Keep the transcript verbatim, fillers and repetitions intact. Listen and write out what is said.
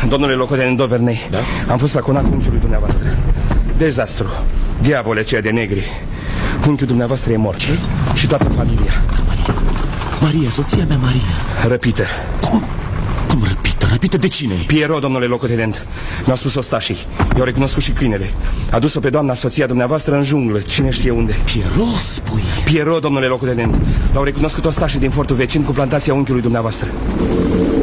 Domnule locotenent Dovernei, da? Am fost la conacul unchiului dumneavoastră. Dezastru. Diavole aceea de negri. Unchiul dumneavoastră e mort. Ce? Și toată familia. Maria, Maria, soția mea Maria. Răpită. Cum? Cum răpită? Răpită de cine? Pierrot, domnule locotenent. Mi-au spus ostașii. I-au recunoscut și câinele. A dus-o pe doamna soția dumneavoastră în junglă. Cine știe unde. Pierrot, spui? Pierrot, domnule locotenent. L-au recunoscut ostașii din fortul vecin cu plantația unchiului dumneavoastră.